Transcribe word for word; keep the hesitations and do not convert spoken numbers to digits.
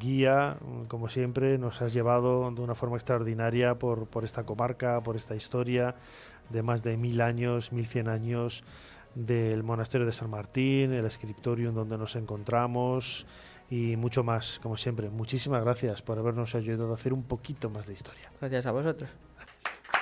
guía, como siempre, nos has llevado de una forma extraordinaria por, por esta comarca, por esta historia de más de mil años, mil cien años del monasterio de San Martín, el scriptorium donde nos encontramos y mucho más, como siempre. Muchísimas gracias por habernos ayudado a hacer un poquito más de historia. Gracias a vosotros.